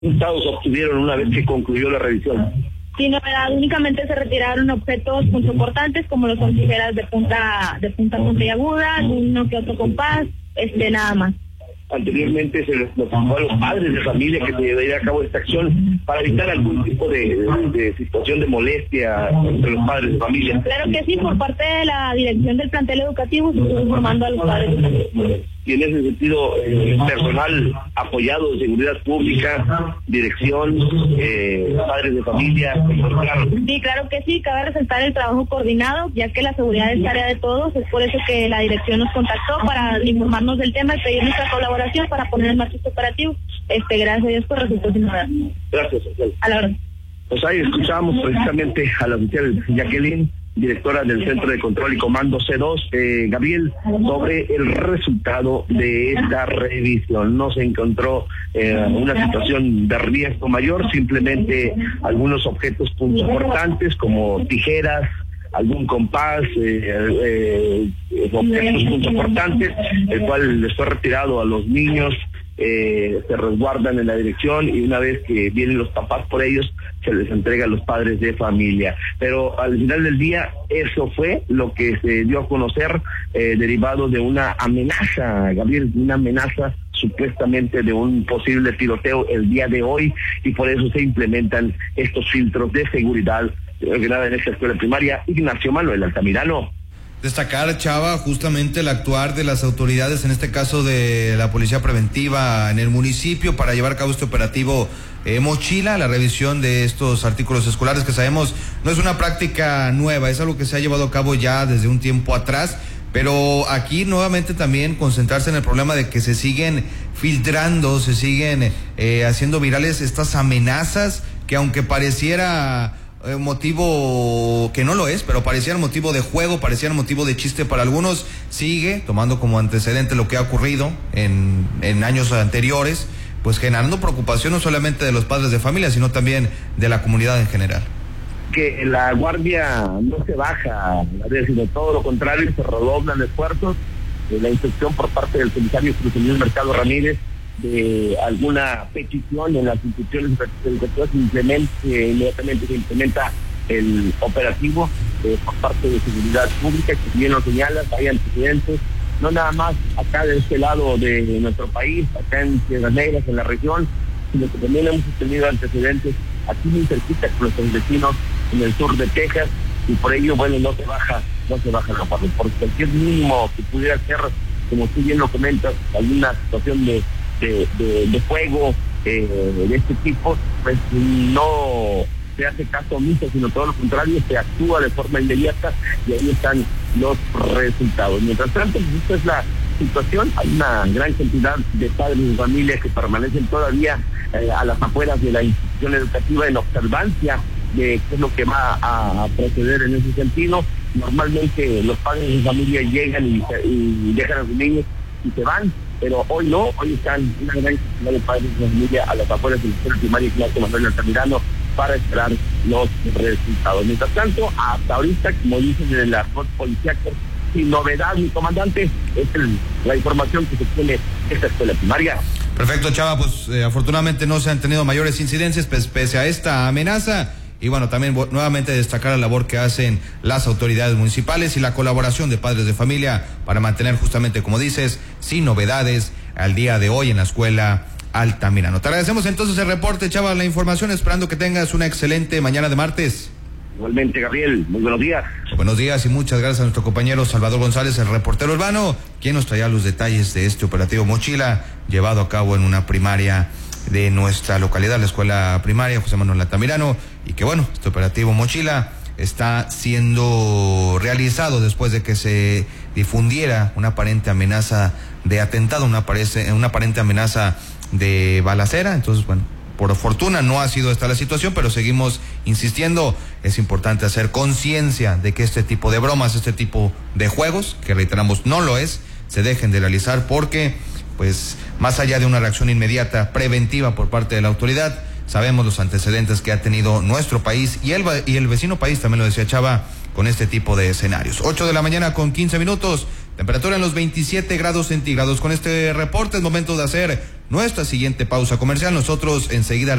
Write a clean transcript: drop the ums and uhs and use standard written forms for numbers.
resultados obtuvieron una vez que concluyó la revisión? Sin novedad, únicamente se retiraron objetos punzocortantes como lo son tijeras de punta puntiaguda, uno que otro compás, nada más. Anteriormente se les notificó a los padres de familia que se llevaría a cabo esta acción para evitar algún tipo de situación de molestia entre los padres de familia. Claro que sí, por parte de la dirección del plantel educativo se estuvo informando a los padres de familia. Y en ese sentido, personal apoyado de seguridad pública, dirección, padres de familia, claro. Sí, claro que sí, cabe resaltar el trabajo coordinado, ya que la seguridad es tarea de todos, es por eso que la dirección nos contactó para informarnos del tema y pedir nuestra colaboración para poner en marcha este operativo. Gracias a Dios, pues resultó sin novedad. Gracias, oficial. A la hora. Pues ahí escuchábamos precisamente a la oficial Jacqueline, directora del Centro de Control y Comando C2, Gabriel, sobre el resultado de esta revisión. No se encontró una situación de riesgo mayor, simplemente algunos objetos punzocortantes como tijeras, algún compás, objetos punzocortantes, el cual les fue retirado a los niños. Se resguardan en la dirección y una vez que vienen los papás por ellos, se les entrega a los padres de familia. Pero al final del día, eso fue lo que se dio a conocer, derivado de una amenaza, Gabriel, una amenaza supuestamente de un posible tiroteo el día de hoy, y por eso se implementan estos filtros de seguridad en esta escuela primaria Ignacio Manuel Altamirano. Destacar, Chava, justamente el actuar de las autoridades, en este caso de la Policía Preventiva en el municipio, para llevar a cabo este operativo Mochila, la revisión de estos artículos escolares que sabemos no es una práctica nueva, es algo que se ha llevado a cabo ya desde un tiempo atrás, pero aquí nuevamente también concentrarse en el problema de que se siguen filtrando, se siguen haciendo virales estas amenazas que, aunque pareciera motivo que no lo es, pero parecía motivo de juego, parecía motivo de chiste para algunos, sigue tomando como antecedente lo que ha ocurrido en años anteriores, pues generando preocupación no solamente de los padres de familia, sino también de la comunidad en general. Que la guardia no se baja, sino todo lo contrario, se redoblan esfuerzos. La inspección por parte del comisario Cruz Luis Mercado Ramírez de alguna petición en las instituciones educativas, inmediatamente se implementa el operativo por parte de seguridad pública, que bien lo señalas, hay antecedentes, no nada más acá de este lado de nuestro país, acá en Piedras Negras, en la región, sino que también hemos tenido antecedentes aquí muy cerquita con nuestros vecinos en el sur de Texas, y por ello, bueno, no se baja la guardia, por cualquier mínimo que pudiera ser, como tú bien lo comentas, alguna situación de fuego de este tipo, pues no se hace caso omiso, sino todo lo contrario, se actúa de forma inmediata y ahí están los resultados. Mientras tanto, esta es la situación, hay una gran cantidad de padres de familia que permanecen todavía a las afueras de la institución educativa en observancia de qué es lo que va a proceder en ese sentido. Normalmente los padres de familia llegan y dejan a sus niños y se van, pero hoy no, hoy están una gran cantidad de padres de familia a las afueras del escuela primaria Ignacio Manuel Altamirano para esperar los resultados. Mientras tanto, hasta ahorita, como dicen en el argot policíaco, sin novedad, mi comandante, es la información que se tiene de esta escuela primaria. Perfecto, Chava, pues afortunadamente no se han tenido mayores incidencias pese a esta amenaza. Y bueno, también nuevamente destacar la labor que hacen las autoridades municipales y la colaboración de padres de familia para mantener justamente, como dices, sin novedades al día de hoy en la escuela Altamirano. Te agradecemos entonces el reporte, Chava, la información, esperando que tengas una excelente mañana de martes. Igualmente, Gabriel, muy buenos días. Buenos días y muchas gracias a nuestro compañero Salvador González, el reportero urbano, quien nos traía los detalles de este operativo Mochila llevado a cabo en una primaria de nuestra localidad, la escuela primaria José Manuel Altamirano, y que bueno, este operativo Mochila está siendo realizado después de que se difundiera una aparente amenaza de atentado, una aparente amenaza de balacera. Entonces, bueno, por fortuna no ha sido esta la situación, pero seguimos insistiendo, es importante hacer conciencia de que este tipo de bromas, este tipo de juegos, que reiteramos no lo es, se dejen de realizar, porque pues más allá de una reacción inmediata, preventiva por parte de la autoridad, sabemos los antecedentes que ha tenido nuestro país y el vecino país, también lo decía Chava, con este tipo de escenarios. 8:15 a.m, temperatura en los 27 grados centígrados. Con este reporte es momento de hacer nuestra siguiente pausa comercial. Nosotros enseguida